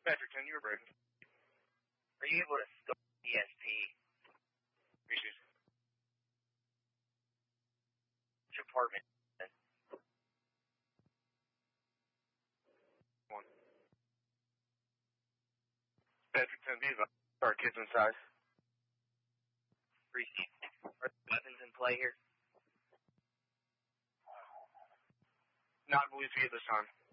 Patrick 10, you were breaking. Are you able to scope ESP? Issues. Which apartment? One. Patrick 10, be advised. Our kids inside. Receive. Are there weapons in play here? Not believed to you this time.